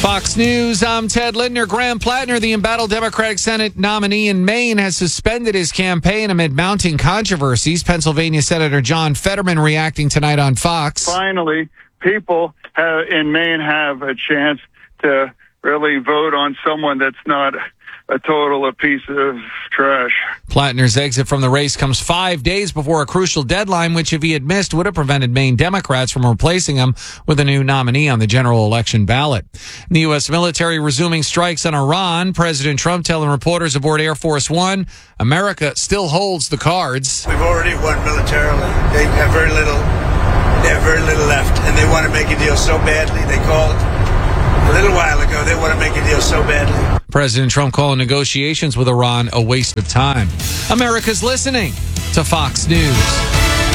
Fox News, I'm Ted Lindner. Graham Plattner, the embattled Democratic Senate nominee in Maine, has suspended his campaign amid mounting controversies. Pennsylvania Senator John Fetterman reacting tonight on Fox. Finally, people in Maine have a chance to really vote on someone that's not a piece of trash. Plattner's exit from the race comes 5 days before a crucial deadline, which if he had missed would have prevented Maine Democrats from replacing him with a new nominee on the general election ballot. The U.S. military resuming strikes on Iran. President Trump telling reporters aboard Air Force One, America still holds the cards. We've already won militarily. They have very little left, and they want to make a deal so badly. They called a little while ago. They want to make a deal so badly. President Trump calling negotiations with Iran a waste of time. America's listening to Fox News.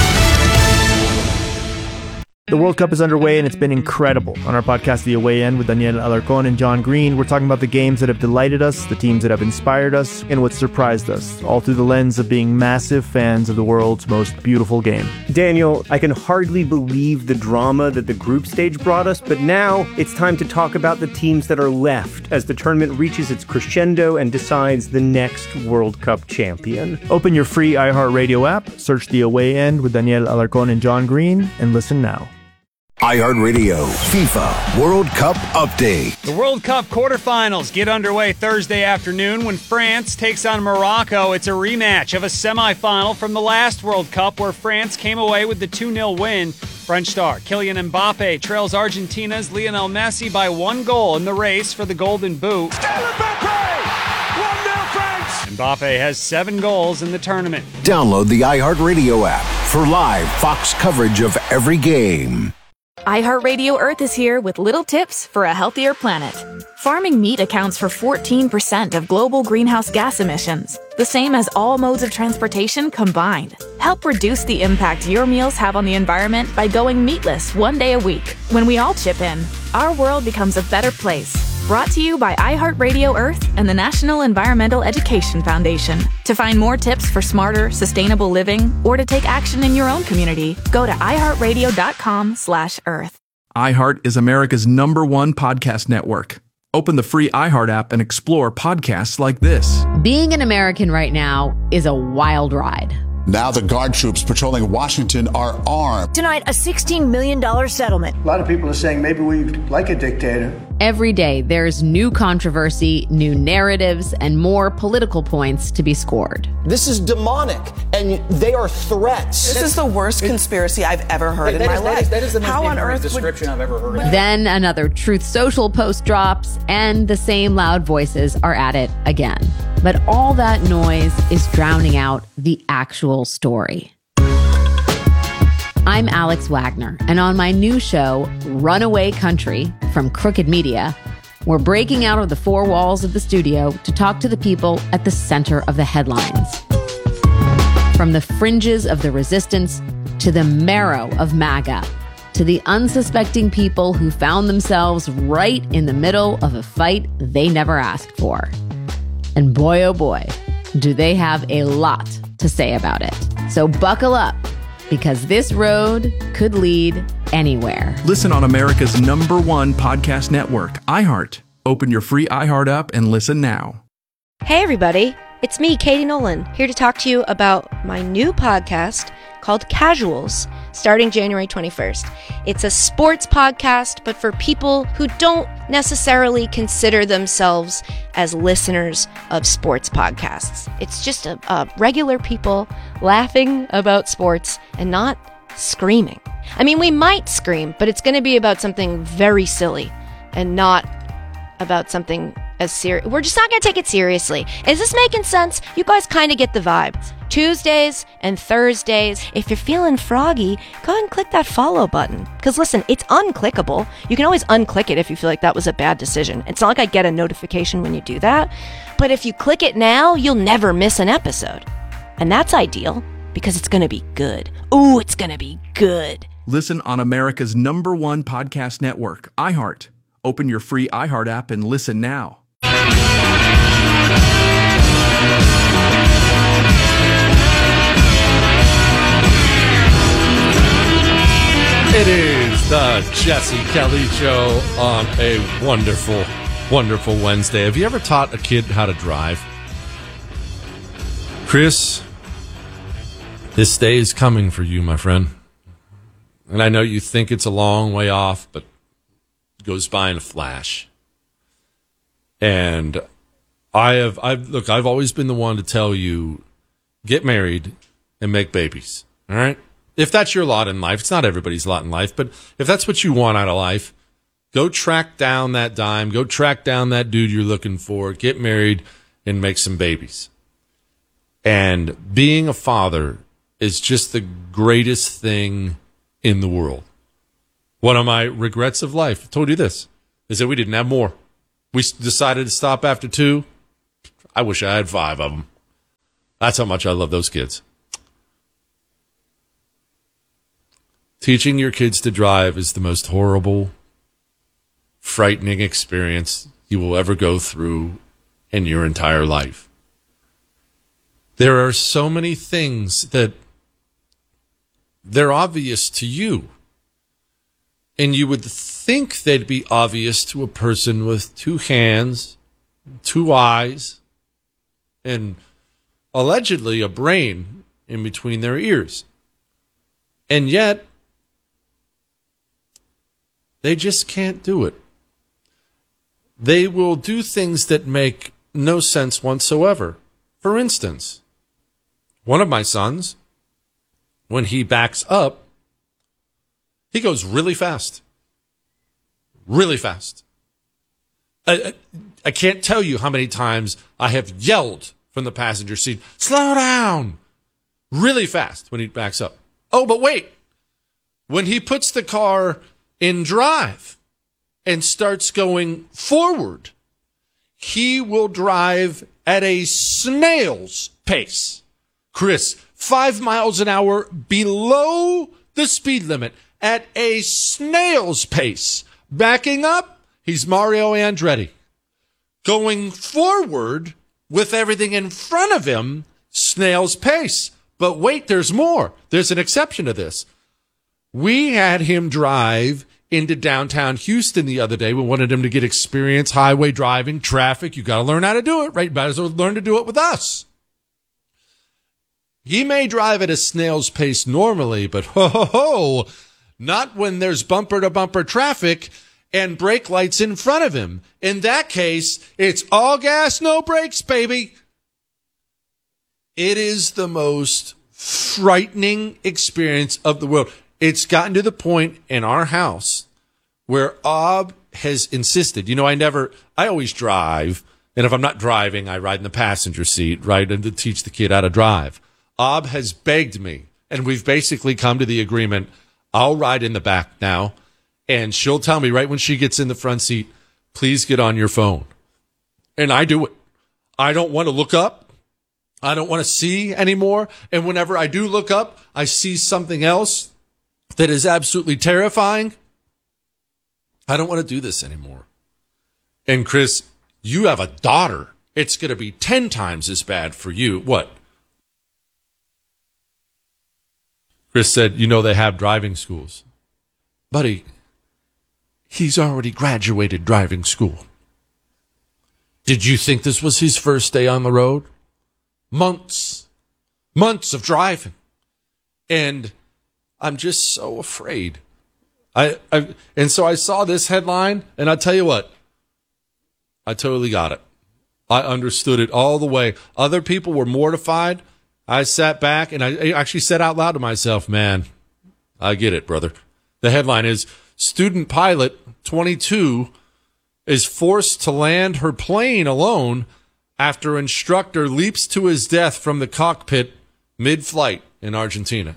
The World Cup is underway and it's been incredible. On our podcast, The Away End, with Daniel Alarcón and John Green, we're talking about the games that have delighted us, the teams that have inspired us, and what surprised us, all through the lens of being massive fans of the world's most beautiful game. Daniel, I can hardly believe the drama that the group stage brought us, but now it's time to talk about the teams that are left as the tournament reaches its crescendo and decides the next World Cup champion. Open your free iHeartRadio app, search The Away End with Daniel Alarcón and John Green, and listen now. iHeartRadio FIFA World Cup Update. The World Cup quarterfinals get underway Thursday afternoon when France takes on Morocco. It's a rematch of a semifinal from the last World Cup where France came away with the 2-0 win. French star Kylian Mbappe trails Argentina's Lionel Messi by 1 goal in the race for the Golden Boot. Mbappe has 7 goals in the tournament. Download the iHeartRadio app for live Fox coverage of every game. iHeartRadio Earth is here with little tips for a healthier planet. Farming meat accounts for 14% of global greenhouse gas emissions, the same as all modes of transportation combined. Help reduce the impact your meals have on the environment by going meatless 1 day a week. When we all chip in, our world becomes a better place. Brought to you by iHeartRadio Earth and the National Environmental Education Foundation. To find more tips for smarter, sustainable living, or to take action in your own community, go to iHeartRadio.com/Earth. iHeart is America's #1 podcast network. Open the free iHeart app and explore podcasts like this. Being an American right now is a wild ride. Now the guard troops patrolling Washington are armed. Tonight, a $16 million settlement. A lot of people are saying maybe we like a dictator. Every day, there's new controversy, new narratives, and more political points to be scored. This is demonic, and they are threats. This is the worst conspiracy I've ever heard in my life. That is the most ignorant description I've ever heard. Then another Truth Social post drops, and the same loud voices are at it again. But all that noise is drowning out the actual story. I'm Alex Wagner, and on my new show, Runaway Country, from Crooked Media, we're breaking out of the 4 walls of the studio to talk to the people at the center of the headlines. From the fringes of the resistance to the marrow of MAGA, to the unsuspecting people who found themselves right in the middle of a fight they never asked for. And boy, oh boy, do they have a lot to say about it. So buckle up, because this road could lead anywhere. Listen on America's #1 podcast network, iHeart. Open your free iHeart app and listen now. Hey everybody, it's me, Katie Nolan, here to talk to you about my new podcast called Casuals, starting January 21st. It's a sports podcast, but for people who don't necessarily consider themselves as listeners of sports podcasts. It's just a regular people laughing about sports and not screaming. I mean, we might scream, but it's going to be about something very silly and not about something as serious. We're just not going to take it seriously. Is this making sense? You guys kind of get the vibe. Tuesdays and Thursdays. If you're feeling froggy, go ahead and click that follow button. Because listen, it's unclickable. You can always unclick it if you feel like that was a bad decision. It's not like I get a notification when you do that. But if you click it now, you'll never miss an episode. And that's ideal because it's going to be good. Ooh, it's going to be good. Listen on America's #1 podcast network, iHeart. Open your free iHeart app and listen now. It is The Jesse Kelly Show on a wonderful, wonderful Wednesday. Have you ever taught a kid how to drive? Chris, this day is coming for you, my friend. And I know you think it's a long way off, but it goes by in a flash. And I've always been the one to tell you, get married and make babies. All right? If that's your lot in life, it's not everybody's lot in life, but if that's what you want out of life, go track down that dime, go track down that dude you're looking for, get married, and make some babies. And being a father is just the greatest thing in the world. One of my regrets of life, I told you this, is that we didn't have more. We decided to stop after 2. I wish I had 5 of them. That's how much I love those kids. Teaching your kids to drive is the most horrible, frightening experience you will ever go through in your entire life. There are so many things that they're obvious to you, and you would think they'd be obvious to a person with 2 hands, 2 eyes, and allegedly a brain in between their ears. And yet, they just can't do it. They will do things that make no sense whatsoever. For instance, one of my sons, when he backs up, he goes really fast. Really fast. I can't tell you how many times I have yelled from the passenger seat, slow down! Really fast when he backs up. Oh, but wait. When he puts the car in drive and starts going forward, he will drive at a snail's pace. Chris, 5 miles an hour below the speed limit at a snail's pace. Backing up, he's Mario Andretti. Going forward with everything in front of him, snail's pace. But wait, there's more. There's an exception to this. We had him drive into downtown Houston the other day. We wanted him to get experience highway driving, traffic. You got to learn how to do it, right? Might as well learn to do it with us. He may drive at a snail's pace normally, but not when there's bumper-to-bumper traffic and brake lights in front of him. In that case, it's all gas, no brakes, baby. It is the most frightening experience of the world. It's gotten to the point in our house where Ob has insisted, I always drive, and if I'm not driving, I ride in the passenger seat, right, and to teach the kid how to drive. Ob has begged me, and we've basically come to the agreement, I'll ride in the back now, and she'll tell me right when she gets in the front seat, please get on your phone. And I do it. I don't want to look up. I don't want to see anymore. And whenever I do look up, I see something else that is absolutely terrifying. I don't want to do this anymore. And Chris, you have a daughter. It's going to be 10 times as bad for you. What? Chris said, they have driving schools. Buddy, he's already graduated driving school. Did you think this was his first day on the road? Months of driving. And I'm just so afraid. And so I saw this headline, and I'll tell you what, I totally got it. I understood it all the way. Other people were mortified. I sat back, and I actually said out loud to myself, man, I get it, brother. The headline is, student pilot, 22, is forced to land her plane alone after instructor leaps to his death from the cockpit mid-flight in Argentina.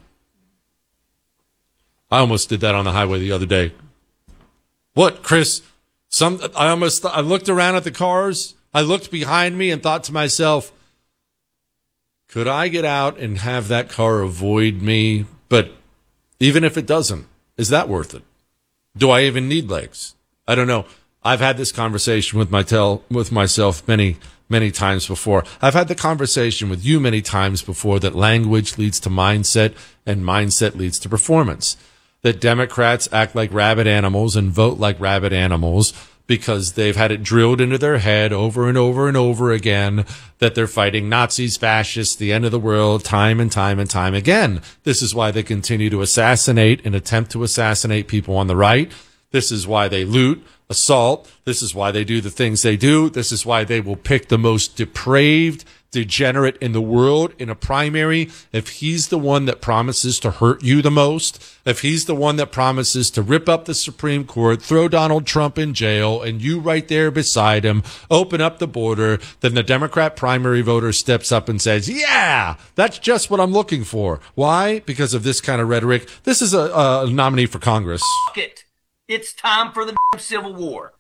I almost did that on the highway the other day. What, Chris? I looked around at the cars. I looked behind me and thought to myself, could I get out and have that car avoid me? But even if it doesn't, is that worth it? Do I even need legs? I don't know. I've had this conversation with myself many times before. I've had the conversation with you many times before that language leads to mindset and mindset leads to performance. that Democrats act like rabid animals and vote like rabid animals because they've had it drilled into their head over and over and over again that they're fighting Nazis, fascists, the end of the world, time and time and time again. This is why they continue to assassinate and attempt to assassinate people on the right. This is why they loot, assault. This is why they do the things they do. This is why they will pick the most depraved degenerate in the world in a primary if he's the one that promises to hurt you the most, if he's the one that promises to rip up the Supreme Court, throw Donald Trump in jail, and you right there beside him, open up the border, then the Democrat primary voter steps up and says, yeah, that's just what I'm looking for. Why? Because of this kind of rhetoric. This is a nominee for Congress. It's time for the Civil War.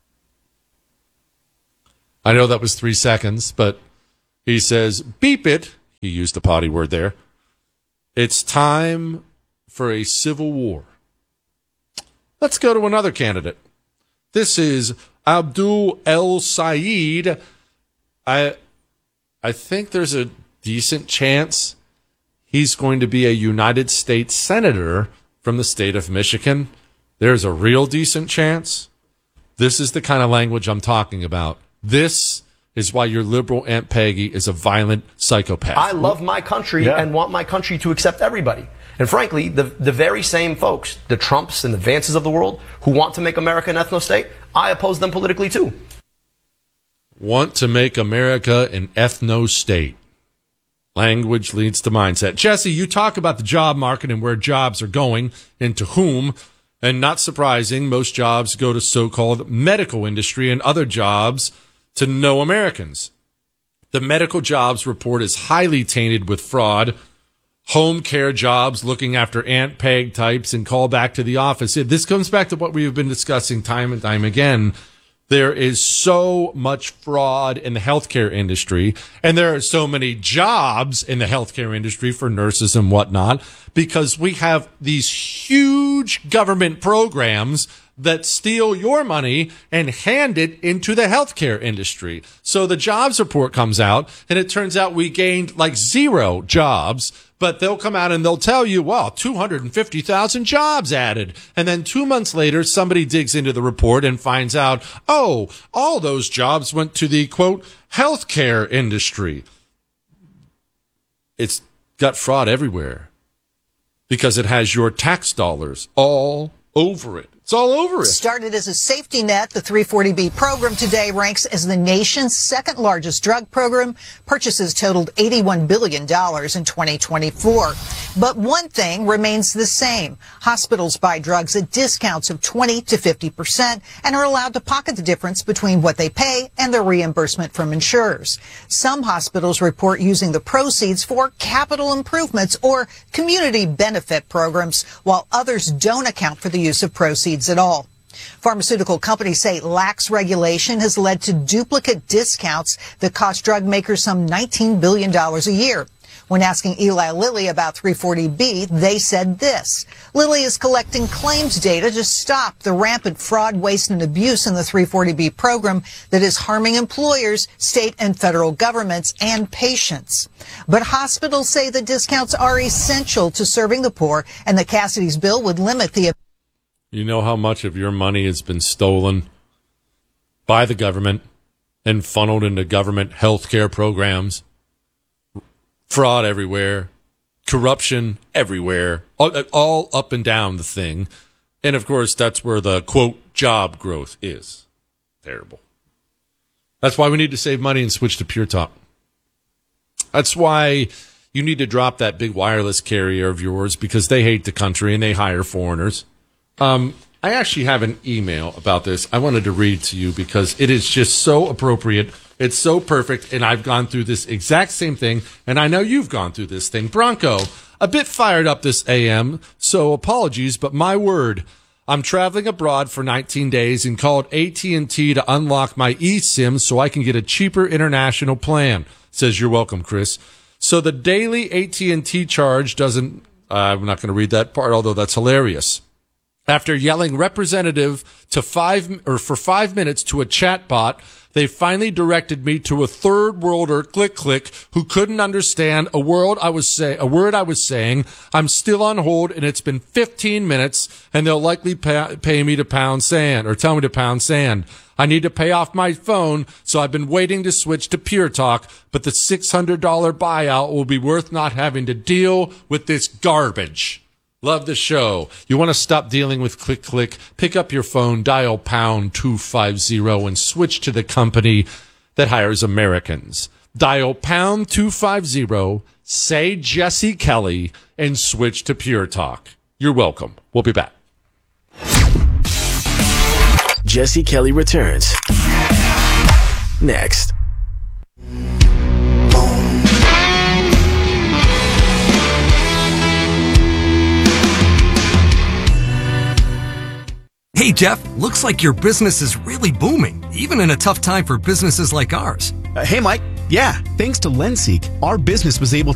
I know that was 3 seconds, but he says, beep it. He used the potty word there. It's time for a civil war. Let's go to another candidate. This is Abdul El Sayed. I think there's a decent chance he's going to be a United States Senator from the state of Michigan. There's a real decent chance. This is the kind of language I'm talking about. This is why your liberal Aunt Peggy is a violent psychopath. I love my country and want my country to accept everybody. And frankly, the very same folks, the Trumps and the Vances of the world, who want to make America an ethno-state, I oppose them politically too. Want to make America an ethno-state. Language leads to mindset. Jesse, you talk about the job market and where jobs are going and to whom. And not surprising, most jobs go to so-called medical industry and other jobs to no Americans. The medical jobs report is highly tainted with fraud. Home care jobs looking after Aunt Peg types and call back to the office. This comes back to what we've been discussing time and time again. There is so much fraud in the healthcare industry, and there are so many jobs in the healthcare industry for nurses and whatnot, because we have these huge government programs that steal your money and hand it into the healthcare industry. So the jobs report comes out, and it turns out we gained like 0 jobs, but they'll come out and they'll tell you, well, 250,000 jobs added. And then 2 months later, somebody digs into the report and finds out, oh, all those jobs went to the, quote, healthcare industry. It's got fraud everywhere because it has your tax dollars all over it. It's all over it. Started as a safety net, the 340B program today ranks as the nation's second largest drug program. Purchases totaled $81 billion in 2024. But one thing remains the same. Hospitals buy drugs at discounts of 20 to 50% and are allowed to pocket the difference between what they pay and their reimbursement from insurers. Some hospitals report using the proceeds for capital improvements or community benefit programs, while others don't account for the use of proceeds at all. Pharmaceutical companies say lax regulation has led to duplicate discounts that cost drug makers some $19 billion a year. When asking Eli Lilly about 340B, they said this. Lilly is collecting claims data to stop the rampant fraud, waste, and abuse in the 340B program that is harming employers, state and federal governments, and patients. But hospitals say the discounts are essential to serving the poor, and that Cassidy's bill would limit the... You know how much of your money has been stolen by the government and funneled into government healthcare programs? Fraud everywhere, corruption everywhere, all up and down the thing. And, of course, that's where the, quote, job growth is. Terrible. That's why we need to save money and switch to Pure Talk. That's why you need to drop that big wireless carrier of yours, because they hate the country and they hire foreigners. I actually have an email about this I wanted to read to you because it is just so appropriate. It's so perfect, and I've gone through this exact same thing, and I know you've gone through this thing. Bronco, a bit fired up this AM, so apologies, but my word, I'm traveling abroad for 19 days and called AT&T to unlock my eSIM so I can get a cheaper international plan. Says, you're welcome, Chris. So the daily AT&T charge doesn't, I'm not going to read that part, although that's hilarious. After yelling representative for 5 minutes to a chatbot, they finally directed me to a third worlder, click, who couldn't understand a word I was saying. I'm still on hold, and it's been 15 minutes, and they'll likely pay me to pound sand, or tell me to pound sand. I need to pay off my phone, so I've been waiting to switch to Pure Talk, but the $600 buyout will be worth not having to deal with this garbage. Love the show. You want to stop dealing with click? Pick up your phone, dial pound 250, and switch to the company that hires Americans. Dial pound 250, say Jesse Kelly, and switch to Pure Talk. You're welcome. We'll be back. Jesse Kelly returns next. Hey, Jeff, looks like your business is really booming, even in a tough time for businesses like ours. Hey, Mike. Yeah, thanks to LendSeek, our business was able